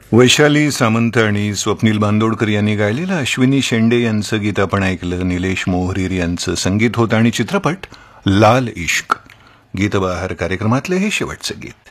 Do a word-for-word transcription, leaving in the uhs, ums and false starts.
वैशाली सामंत आणि स्वप्नील बांदोडकर यांनी गायलेलं अश्विनी शेंडे यांचं गीत आपण ऐकलं. निलेश मोहरीर यांचं संगीत होतं आणि चित्रपट लाल इश्क. गीतबहार कार्यक्रमातले हे शेवटचं गीत.